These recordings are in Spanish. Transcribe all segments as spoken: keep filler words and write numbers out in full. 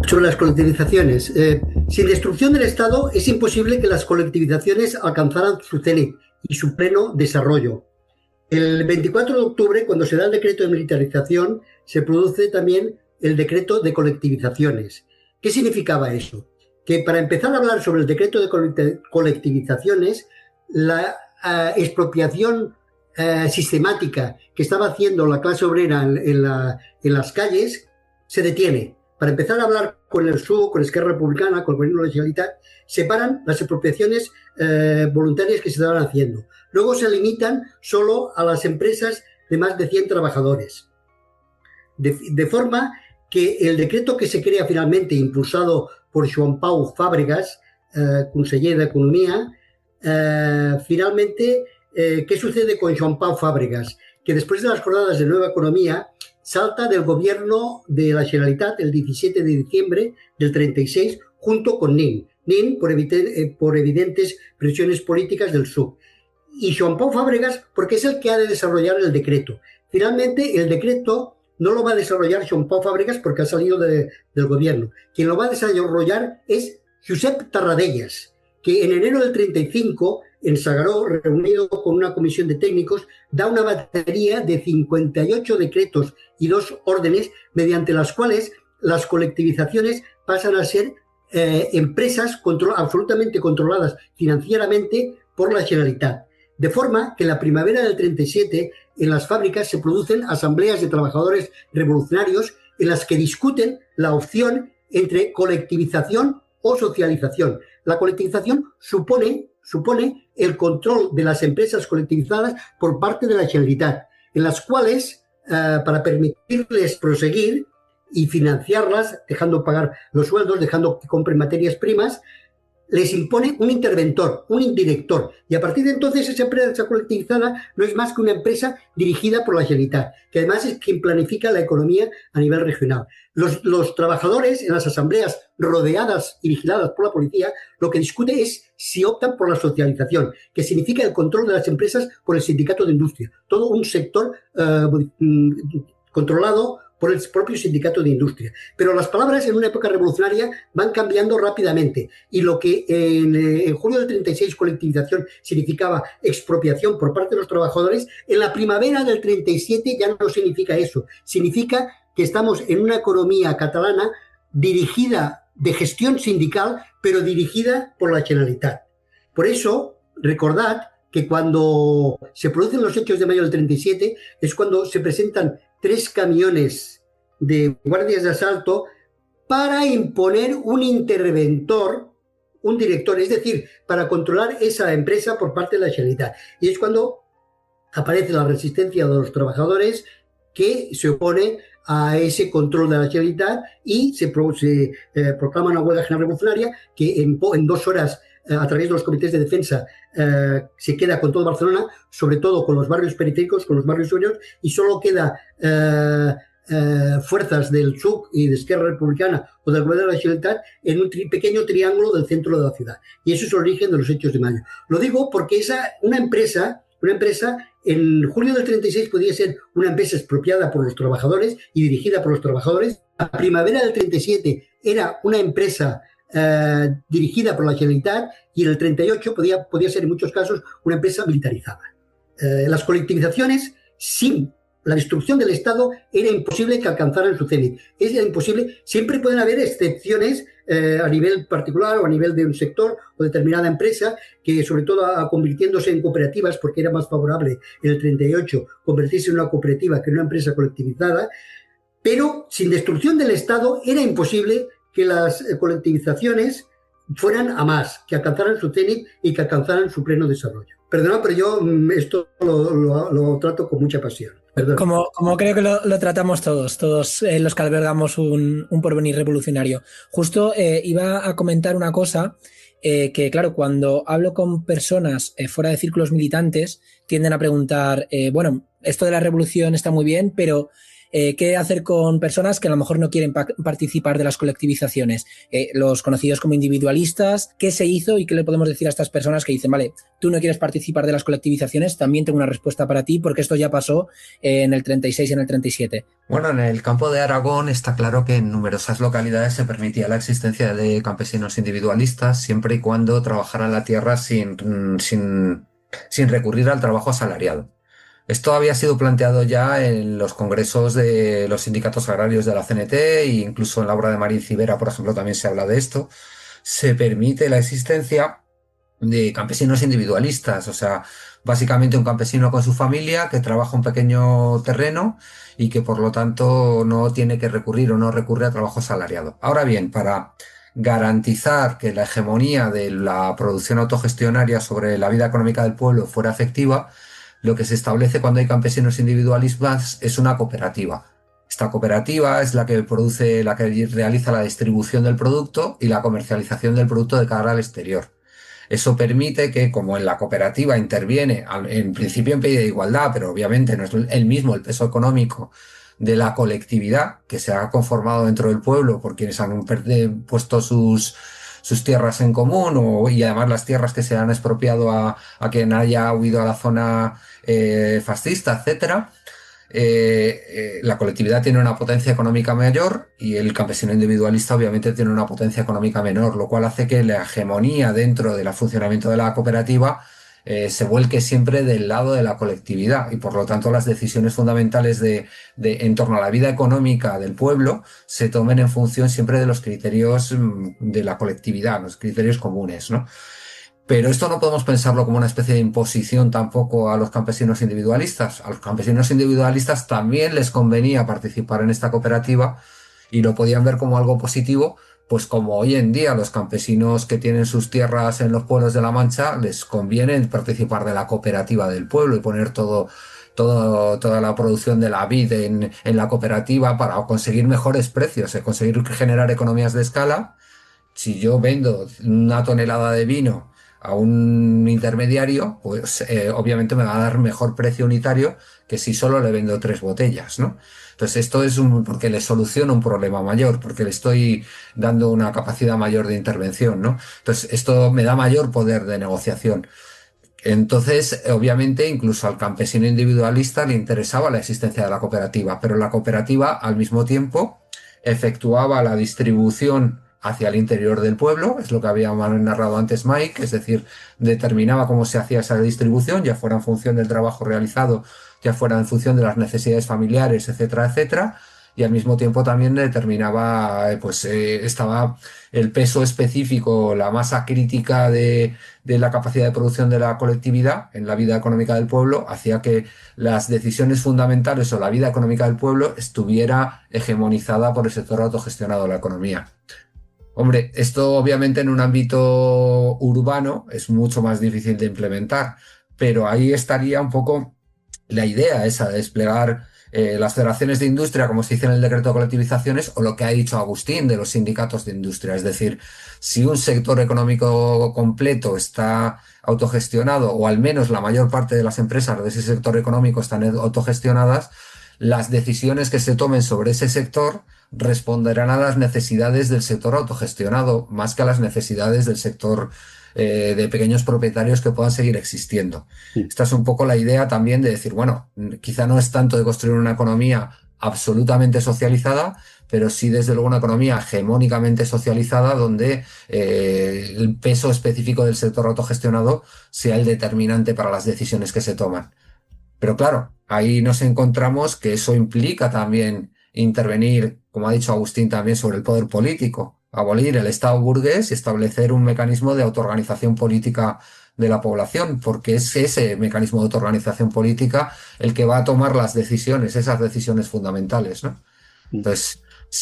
Sobre las colectivizaciones. Eh, sin destrucción del Estado es imposible que las colectivizaciones alcanzaran su cenit y su pleno desarrollo. El veinticuatro de octubre, cuando se da el decreto de militarización, se produce también el decreto de colectivizaciones. ¿Qué significaba eso? Que para empezar a hablar sobre el decreto de colectivizaciones, la uh, expropiación uh, sistemática que estaba haciendo la clase obrera en, en, la, en las calles se detiene. Para empezar a hablar con el S U, con Esquerra Republicana, con el Gobierno de la Generalitat, se paran las expropiaciones eh, voluntarias que se estaban haciendo. Luego se limitan solo a las empresas de más de cien trabajadores. De, de forma que el decreto que se crea finalmente, impulsado por Joan Pau Fàbregas, eh, conseller d'Economia, eh, finalmente, eh, ¿qué sucede con Joan Pau Fàbregas? Que después de las jornadas de Nueva Economía, salta del gobierno de la Generalitat el diecisiete de diciembre del treinta y seis junto con Nin. Nin por, evite, por evidentes presiones políticas del S U. Y Joan Pau Fàbregas porque es el que ha de desarrollar el decreto. Finalmente, el decreto no lo va a desarrollar Joan Pau Fàbregas porque ha salido de, del gobierno. Quien lo va a desarrollar es Josep Tarradellas, que en enero del treinta y cinco, en S'Agaró, reunido con una comisión de técnicos, da una batería de cincuenta y ocho decretos y dos órdenes mediante las cuales las colectivizaciones pasan a ser eh, empresas control, absolutamente controladas financieramente por la Generalitat. De forma que en la primavera del treinta y siete en las fábricas se producen asambleas de trabajadores revolucionarios en las que discuten la opción entre colectivización o socialización. La colectivización supone, supone el control de las empresas colectivizadas por parte de la Generalitat, en las cuales, uh, para permitirles proseguir y financiarlas, dejando pagar los sueldos, dejando que compren materias primas, les impone un interventor, un indirector. Y a partir de entonces esa empresa colectivizada no es más que una empresa dirigida por la Generalitat, que además es quien planifica la economía a nivel regional. Los, los trabajadores en las asambleas rodeadas y vigiladas por la policía, lo que discute es si optan por la socialización, que significa el control de las empresas por el sindicato de industria. Todo un sector uh, controlado por el propio sindicato de industria. Pero las palabras en una época revolucionaria van cambiando rápidamente y lo que en, en julio del treinta y seis colectivización significaba expropiación por parte de los trabajadores, en la primavera del treinta y siete ya no significa eso. Significa que estamos en una economía catalana dirigida de gestión sindical, pero dirigida por la Generalitat. Por eso, recordad que cuando se producen los hechos de mayo del treinta y siete es cuando se presentan tres camiones de guardias de asalto para imponer un interventor, un director, es decir, para controlar esa empresa por parte de la Generalitat. Y es cuando aparece la resistencia de los trabajadores que se opone a ese control de la Generalitat y se, pro, se eh, proclama una huelga general revolucionaria que en, en dos horas a través de los comités de defensa eh, se queda con todo Barcelona, sobre todo con los barrios periféricos, con los barrios sureños, y solo queda eh, eh, fuerzas del S U C y de Esquerra Republicana o del Gobierno de la Generalitat en un tri- pequeño triángulo del centro de la ciudad. Y eso es el origen de los hechos de mayo. Lo digo porque esa, una empresa, una empresa en julio del treinta y seis podía ser una empresa expropiada por los trabajadores y dirigida por los trabajadores. La primavera del treinta y siete era una empresa Eh, dirigida por la Generalitat y en el treinta y ocho podía, podía ser en muchos casos una empresa militarizada. Eh, las colectivizaciones, sin la destrucción del Estado, era imposible que alcanzaran su cenit. Es imposible, siempre pueden haber excepciones eh, a nivel particular o a nivel de un sector o determinada empresa que, sobre todo a, convirtiéndose en cooperativas, porque era más favorable en el treinta y ocho convertirse en una cooperativa que en una empresa colectivizada, pero sin destrucción del Estado era imposible que las colectivizaciones fueran a más, que alcanzaran su cenit y que alcanzaran su pleno desarrollo. Perdona, pero yo esto lo, lo, lo trato con mucha pasión. Como, como creo que lo, lo tratamos todos, todos eh, los que albergamos un, un porvenir revolucionario. Justo eh, iba a comentar una cosa, eh, que claro, cuando hablo con personas eh, fuera de círculos militantes, tienden a preguntar, eh, bueno, esto de la revolución está muy bien, pero Eh, ¿Qué hacer con personas que a lo mejor no quieren pa participar de las colectivizaciones? Eh, los conocidos como individualistas, ¿qué se hizo y qué le podemos decir a estas personas que dicen, vale, tú no quieres participar de las colectivizaciones? También tengo una respuesta para ti porque esto ya pasó eh, en el treinta y seis y en el treinta y siete. Bueno, en el campo de Aragón está claro que en numerosas localidades se permitía la existencia de campesinos individualistas siempre y cuando trabajaran la tierra sin, sin, sin recurrir al trabajo asalariado. Esto había sido planteado ya en los congresos de los sindicatos agrarios de la C N T e incluso en la obra de Marín Civera, por ejemplo, también se habla de esto. Se permite la existencia de campesinos individualistas, o sea, básicamente un campesino con su familia que trabaja un pequeño terreno y que por lo tanto no tiene que recurrir o no recurre a trabajo asalariado. Ahora bien, para garantizar que la hegemonía de la producción autogestionaria sobre la vida económica del pueblo fuera efectiva, lo que se establece cuando hay campesinos individualistas es una cooperativa. Esta cooperativa es la que produce, la que realiza la distribución del producto y la comercialización del producto de cara al exterior. Eso permite que, como en la cooperativa interviene, en principio en pie de igualdad, pero obviamente no es el mismo el peso económico de la colectividad que se ha conformado dentro del pueblo por quienes han puesto sus, sus tierras en común o, y además las tierras que se han expropiado a, a quien haya huido a la zona eh, fascista, etcétera. Eh, eh, la colectividad tiene una potencia económica mayor y el campesino individualista obviamente tiene una potencia económica menor, lo cual hace que la hegemonía dentro del funcionamiento de la cooperativa eh, se vuelque siempre del lado de la colectividad y por lo tanto las decisiones fundamentales de, de, en torno a la vida económica del pueblo se tomen en función siempre de los criterios de la colectividad, los criterios comunes, ¿no? Pero esto no podemos pensarlo como una especie de imposición tampoco a los campesinos individualistas. A los campesinos individualistas también les convenía participar en esta cooperativa y lo podían ver como algo positivo, pues como hoy en día los campesinos que tienen sus tierras en los pueblos de La Mancha les conviene participar de la cooperativa del pueblo y poner todo, todo toda la producción de la vid en, en la cooperativa para conseguir mejores precios, eh, conseguir generar economías de escala. Si yo vendo una tonelada de vino a un intermediario, pues eh, obviamente me va a dar mejor precio unitario que si solo le vendo tres botellas, ¿no? Entonces esto es un, porque le soluciona un problema mayor, porque le estoy dando una capacidad mayor de intervención, ¿no? Entonces esto me da mayor poder de negociación. Entonces, obviamente, incluso al campesino individualista le interesaba la existencia de la cooperativa, pero la cooperativa al mismo tiempo efectuaba la distribución hacia el interior del pueblo, es lo que había narrado antes Mike, es decir, determinaba cómo se hacía esa distribución, ya fuera en función del trabajo realizado, ya fuera en función de las necesidades familiares, etcétera, etcétera, y al mismo tiempo también determinaba, pues eh, estaba el peso específico, la masa crítica de, de la capacidad de producción de la colectividad en la vida económica del pueblo, hacía que las decisiones fundamentales o la vida económica del pueblo estuviera hegemonizada por el sector autogestionado de la economía. Hombre, esto obviamente en un ámbito urbano es mucho más difícil de implementar, pero ahí estaría un poco la idea esa de desplegar eh, las federaciones de industria, como se dice en el decreto de colectivizaciones, o lo que ha dicho Agustín de los sindicatos de industria. Es decir, si un sector económico completo está autogestionado, o al menos la mayor parte de las empresas de ese sector económico están autogestionadas, las decisiones que se tomen sobre ese sector responderán a las necesidades del sector autogestionado, más que a las necesidades del sector eh, de pequeños propietarios que puedan seguir existiendo. Sí. Esta es un poco la idea también de decir, bueno, quizá no es tanto de construir una economía absolutamente socializada, pero sí desde luego una economía hegemónicamente socializada donde eh, el peso específico del sector autogestionado sea el determinante para las decisiones que se toman. Pero claro, ahí nos encontramos que eso implica también intervenir, como ha dicho Agustín también, sobre el poder político, abolir el Estado burgués y establecer un mecanismo de autoorganización política de la población, porque es ese mecanismo de autoorganización política el que va a tomar las decisiones, esas decisiones fundamentales, ¿no? Entonces,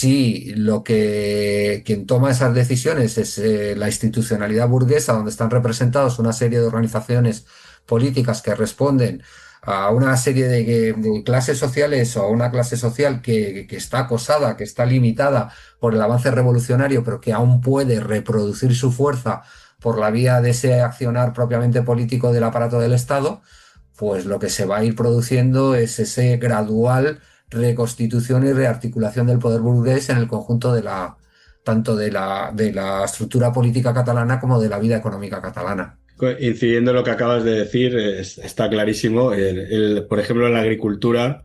si lo que quien toma esas decisiones es eh, la institucionalidad burguesa, donde están representados una serie de organizaciones políticas que responden a una serie de, de clases sociales o a una clase social que, que está acosada, que está limitada por el avance revolucionario, pero que aún puede reproducir su fuerza por la vía de ese accionar propiamente político del aparato del Estado, pues lo que se va a ir produciendo es ese gradual reconstitución y rearticulación del poder burgués en el conjunto de la, tanto de la, de la estructura política catalana como de la vida económica catalana. Incidiendo en lo que acabas de decir, es, está clarísimo. El, el, por ejemplo, en la agricultura,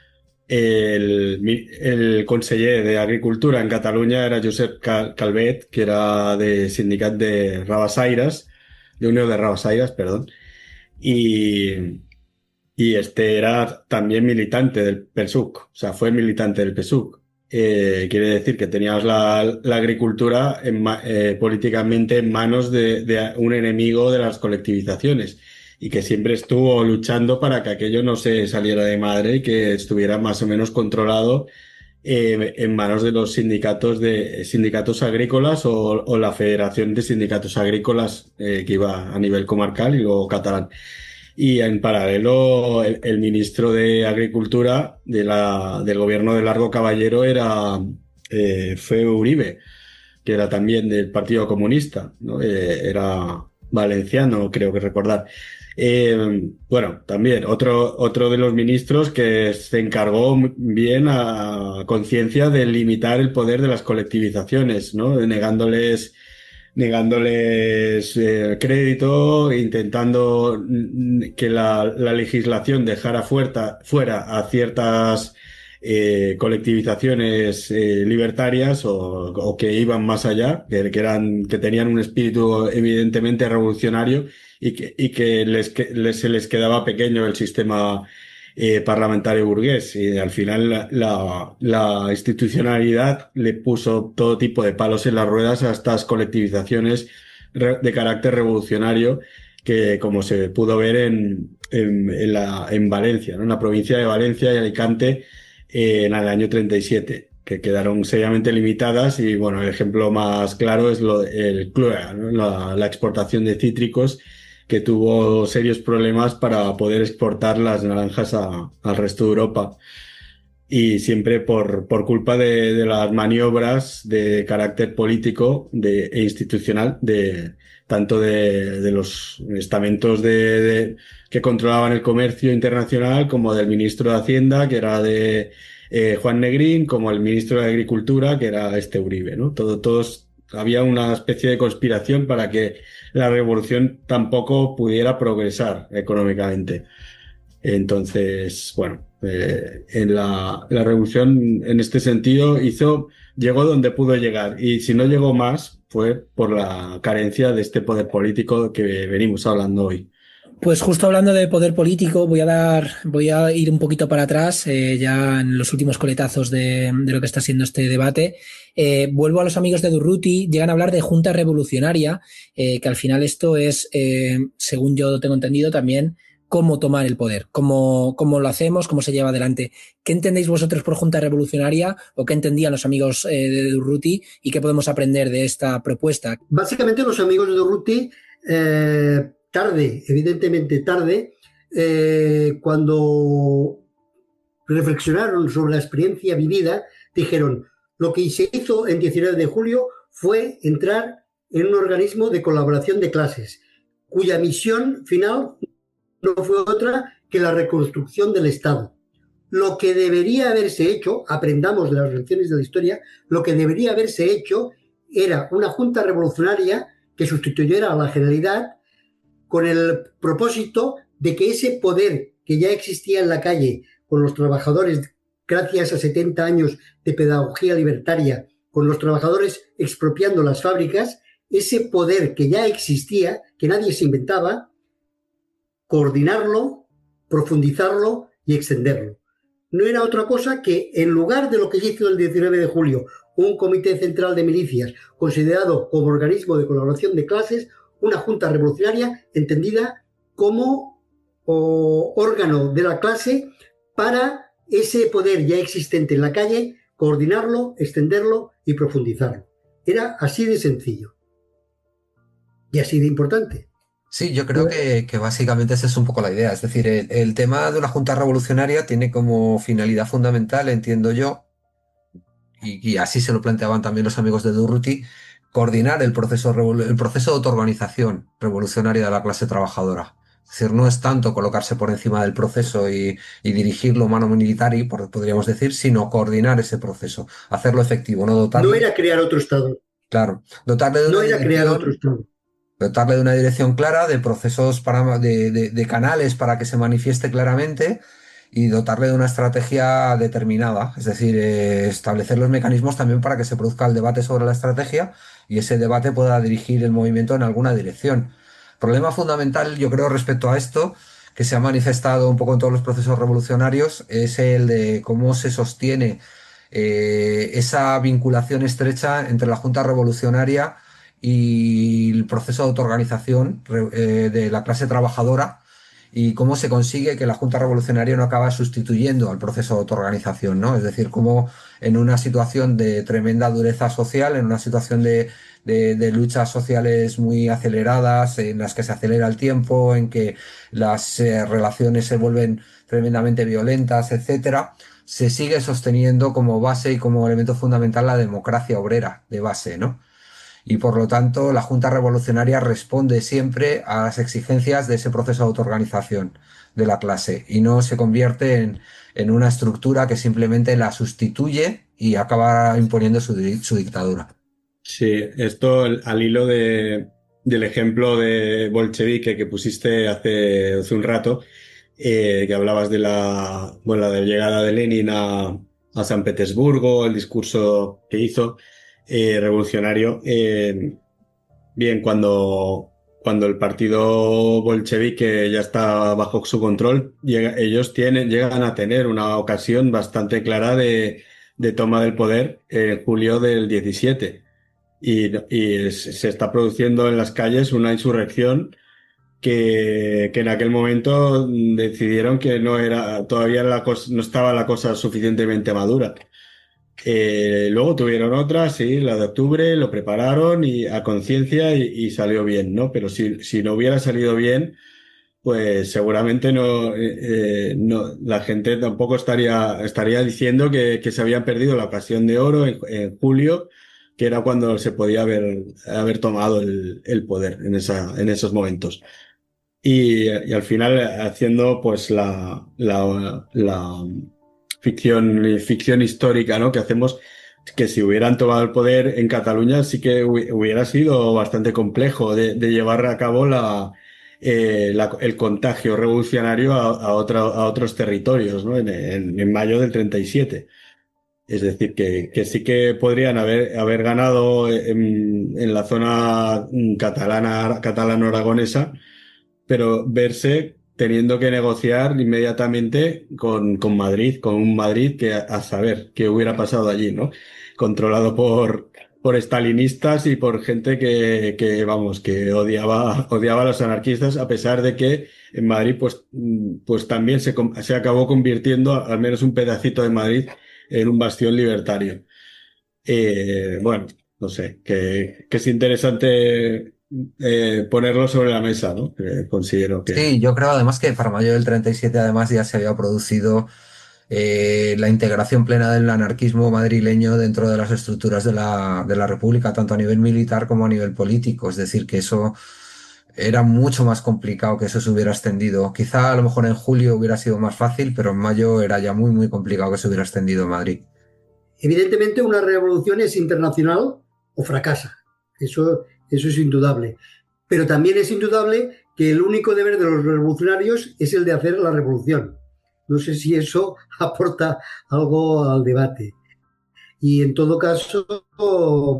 el, el conseller de Agricultura en Cataluña era Josep Calvet, que era de Sindicat de Rabassaires, de Unió de Rabassaires, perdón, y, y este era también militante del P S U C, o sea, fue militante del P S U C. Eh, quiere decir que teníamos la, la agricultura en, eh, políticamente en manos de, de un enemigo de las colectivizaciones y que siempre estuvo luchando para que aquello no se saliera de madre y que estuviera más o menos controlado eh, en manos de los sindicatos de sindicatos agrícolas o, o la Federación de Sindicatos Agrícolas eh, que iba a nivel comarcal y luego catalán. Y en paralelo, el, el ministro de Agricultura de la, del gobierno de Largo Caballero era eh, fue Uribe, que era también del Partido Comunista, ¿no? Eh, era valenciano, creo que recordar. Eh, bueno, también otro, otro de los ministros que se encargó bien a conciencia de limitar el poder de las colectivizaciones, ¿no? Negándoles negándoles eh, crédito, intentando que la, la legislación dejara fuerza, fuera a ciertas eh, colectivizaciones eh, libertarias o, o que iban más allá, que, que, eran, que tenían un espíritu evidentemente revolucionario y que, y que les, que les, se les quedaba pequeño el sistema Eh, parlamentario burgués y al final la, la, la institucionalidad le puso todo tipo de palos en las ruedas a estas colectivizaciones de carácter revolucionario que como se pudo ver en, en, en, la, en Valencia, ¿no? En la provincia de Valencia y Alicante eh, en el año treinta y siete, que quedaron seriamente limitadas y bueno, el ejemplo más claro es lo, el Cluea, ¿no? la, la exportación de cítricos que tuvo serios problemas para poder exportar las naranjas a, al resto de Europa. Y siempre por, por culpa de, de las maniobras de carácter político de, e institucional, de, tanto de, de los estamentos de, de, que controlaban el comercio internacional, como del ministro de Hacienda, que era de eh, Juan Negrín, como el ministro de Agricultura, que era este Uribe, ¿no? Todo, todos, había una especie de conspiración para que la revolución tampoco pudiera progresar económicamente. Entonces, bueno, eh, en la, la revolución en este sentido hizo, llegó donde pudo llegar y si no llegó más fue por la carencia de este poder político que venimos hablando hoy. Pues justo hablando de poder político, voy a dar, voy a ir un poquito para atrás, eh, ya en los últimos coletazos de, de lo que está siendo este debate. Eh, vuelvo a los amigos de Durruti, llegan a hablar de junta revolucionaria, eh, que al final esto es, eh, según yo tengo entendido, también cómo tomar el poder, cómo, cómo lo hacemos, cómo se lleva adelante. ¿Qué entendéis vosotros por junta revolucionaria o qué entendían los amigos eh, de Durruti y qué podemos aprender de esta propuesta? Básicamente los amigos de Durruti, eh, tarde, evidentemente tarde, eh, cuando reflexionaron sobre la experiencia vivida, dijeron, lo que se hizo en diecinueve de julio fue entrar en un organismo de colaboración de clases, cuya misión final no fue otra que la reconstrucción del Estado. Lo que debería haberse hecho, aprendamos de las lecciones de la historia, lo que debería haberse hecho era una junta revolucionaria que sustituyera a la Generalidad con el propósito de que ese poder que ya existía en la calle con los trabajadores, gracias a setenta años de pedagogía libertaria, con los trabajadores expropiando las fábricas, ese poder que ya existía, que nadie se inventaba, coordinarlo, profundizarlo y extenderlo. No era otra cosa que, en lugar de lo que hizo el diecinueve de julio, un comité central de milicias considerado como organismo de colaboración de clases, una junta revolucionaria entendida como o, órgano de la clase para ese poder ya existente en la calle, coordinarlo, extenderlo y profundizarlo. Era así de sencillo y así de importante. Sí, yo creo que, que básicamente esa es un poco la idea. Es decir, el, el tema de una junta revolucionaria tiene como finalidad fundamental, entiendo yo, y, y así se lo planteaban también los amigos de Durruti, coordinar el proceso, el proceso de autoorganización revolucionaria de la clase trabajadora. Es decir, no es tanto colocarse por encima del proceso y, y dirigirlo mano militari, por- podríamos decir, sino coordinar ese proceso, hacerlo efectivo, no No dotarle, era crear otro Estado, claro, dotarle de no una era crear otro dirección, Estado. dotarle de una dirección clara, de procesos para, de, de- de canales para que se manifieste claramente y dotarle de una estrategia determinada, es decir, eh, establecer los mecanismos también para que se produzca el debate sobre la estrategia y ese debate pueda dirigir el movimiento en alguna dirección. Problema fundamental, yo creo, respecto a esto, que se ha manifestado un poco en todos los procesos revolucionarios, es el de cómo se sostiene eh, esa vinculación estrecha entre la Junta Revolucionaria y el proceso de autoorganización re- eh, de la clase trabajadora y cómo se consigue que la Junta Revolucionaria no acaba sustituyendo al proceso de autoorganización, ¿no? Es decir, cómo en una situación de tremenda dureza social, en una situación de, de- de luchas sociales muy aceleradas, en las que se acelera el tiempo, en que las eh, relaciones se vuelven tremendamente violentas, etcétera, se sigue sosteniendo como base y como elemento fundamental la democracia obrera de base, ¿no? Y por lo tanto la Junta Revolucionaria responde siempre a las exigencias de ese proceso de autoorganización de la clase y no se convierte en, en una estructura que simplemente la sustituye y acaba imponiendo su, di- su dictadura. Sí, esto al, al hilo de, del ejemplo de bolchevique que pusiste hace, hace un rato, eh, que hablabas de la, bueno, la de llegada de Lenin a, a San Petersburgo, el discurso que hizo eh, revolucionario. Eh, bien, cuando, cuando el partido bolchevique ya está bajo su control, llega- ellos tienen, llegan a tener una ocasión bastante clara de, de toma del poder en julio del diecisiete. Y, y es- se está produciendo en las calles una insurrección que, que en aquel momento decidieron que no era, todavía la cosa, no estaba la cosa suficientemente madura. Eh, luego tuvieron otra, sí, la de octubre, lo prepararon y a conciencia y, y salió bien, ¿no? Pero si, si no hubiera salido bien, pues seguramente no, eh, eh, no, la gente tampoco estaría, estaría diciendo que, que se habían perdido la ocasión de oro en, en julio, que era cuando se podía haber, haber tomado el, el poder en esa, en esos momentos. Y, y al final haciendo pues la, la, la ficción, ficción histórica, ¿no? Que hacemos, que si hubieran tomado el poder en Cataluña sí que hu- hubiera sido bastante complejo de, de llevar a cabo la, eh, la- el contagio revolucionario a, a, otra- a otros territorios, ¿no? En, en, en mayo del treinta y siete. Es decir, que, que sí que podrían haber, haber ganado en, en la zona mm, catalana, catalano-aragonesa, pero verse teniendo que negociar inmediatamente con, con Madrid, con un Madrid que a, a saber qué hubiera pasado allí, ¿no? Controlado por, por estalinistas y por gente que, que, vamos, que odiaba, odiaba a los anarquistas, a pesar de que en Madrid, pues, mm, pues también se, com- se acabó convirtiendo, al menos un pedacito de Madrid, en un bastión libertario. Eh, bueno, no sé, que, que es interesante eh, ponerlo sobre la mesa, ¿no? Que considero que Sí, yo creo además que para mayo del treinta y siete además ya se había producido eh, la integración plena del anarquismo madrileño dentro de las estructuras de la, de la República, tanto a nivel militar como a nivel político. Es decir, que eso era mucho más complicado que eso se hubiera extendido. Quizá a lo mejor en julio hubiera sido más fácil, pero en mayo era ya muy, muy complicado que se hubiera extendido en Madrid. Evidentemente, una revolución es internacional o fracasa. Eso, eso es indudable. Pero también es indudable que el único deber de los revolucionarios es el de hacer la revolución. No sé si eso aporta algo al debate. Y en todo caso,